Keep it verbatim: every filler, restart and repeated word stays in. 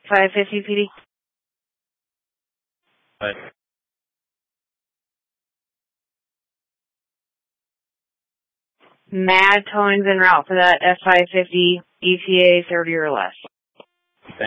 five fifty P D. Right. Mad towing's en route for that F five fifty, E T A thirty or less.